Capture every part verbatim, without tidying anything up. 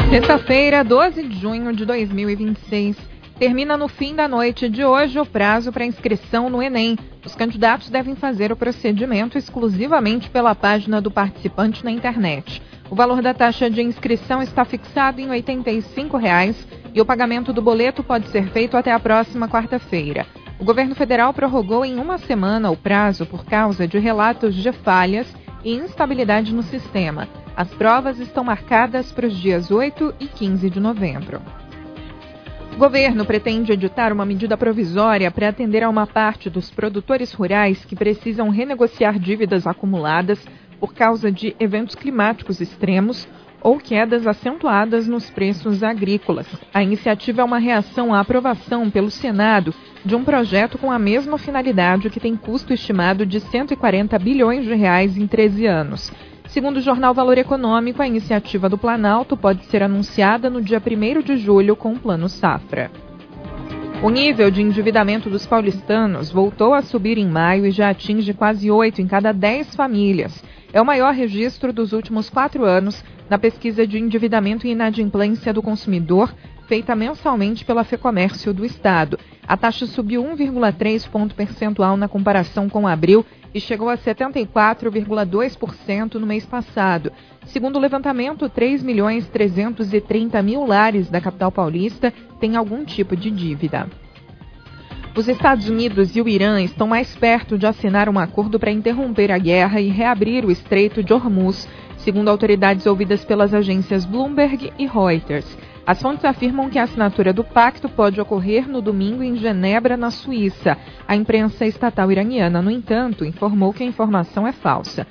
Sexta-feira, doze de junho de dois mil e vinte e seis. Termina no fim da noite de hoje o prazo para inscrição no Enem. Os candidatos devem fazer o procedimento exclusivamente pela página do participante na internet. O valor da taxa de inscrição está fixado em oitenta e cinco reais e o pagamento do boleto pode ser feito até a próxima quarta-feira. O governo federal prorrogou em uma semana o prazo por causa de relatos de falhas e instabilidade no sistema. As provas estão marcadas para os dias oito e quinze de novembro. O governo pretende editar uma medida provisória para atender a uma parte dos produtores rurais que precisam renegociar dívidas acumuladas por causa de eventos climáticos extremos ou quedas acentuadas nos preços agrícolas. A iniciativa é uma reação à aprovação pelo Senado de um projeto com a mesma finalidade que tem custo estimado de cento e quarenta bilhões de reais em treze anos. Segundo o jornal Valor Econômico, a iniciativa do Planalto pode ser anunciada no dia primeiro de julho com o Plano Safra. O nível de endividamento dos paulistanos voltou a subir em maio e já atinge quase oito em cada dez famílias. É o maior registro dos últimos quatro anos na pesquisa de endividamento e inadimplência do consumidor, feita mensalmente pela Fecomércio do Estado. A taxa subiu um vírgula três ponto percentual na comparação com abril e chegou a setenta e quatro vírgula dois por cento no mês passado. Segundo o levantamento, três milhões trezentos e trinta mil lares da capital paulista têm algum tipo de dívida. Os Estados Unidos e o Irã estão mais perto de assinar um acordo para interromper a guerra e reabrir o Estreito de Hormuz, segundo autoridades ouvidas pelas agências Bloomberg e Reuters. As fontes afirmam que a assinatura do pacto pode ocorrer no domingo em Genebra, na Suíça. A imprensa estatal iraniana, no entanto, informou que a informação é falsa.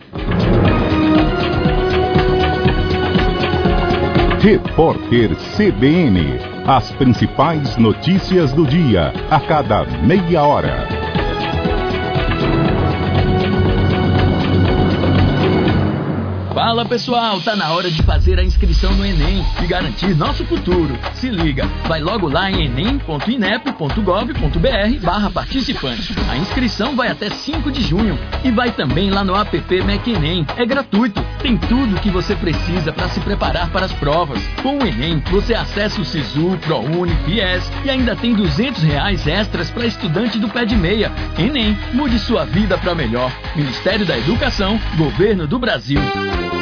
Repórter C B N. As principais notícias do dia, a cada meia hora. Fala pessoal, tá na hora de fazer a inscrição no Enem e garantir nosso futuro. Se liga, vai logo lá em enem ponto inep ponto gov ponto br barra participante. A inscrição vai até cinco de junho e vai também lá no app MacEnem. É gratuito, tem tudo o que você precisa para se preparar para as provas. Com o Enem, você acessa o Sisu, ProUni, Fies e ainda tem duzentos reais extras para estudante do pé de meia. Enem, mude sua vida para melhor. Ministério da Educação, Governo do Brasil.